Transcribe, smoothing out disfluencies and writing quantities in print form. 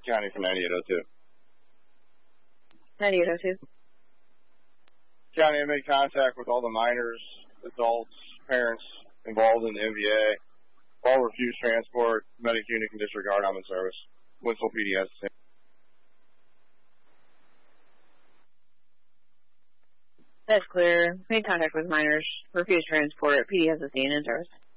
County for 9802. 9802. County, I made contact with all the minors, adults, parents involved in the MVA. All refused transport. Medic unit can disregard. I'm in service. Winslow PD has the same. That's clear. Made contact with minors. Refused transport. PD has the scene in service.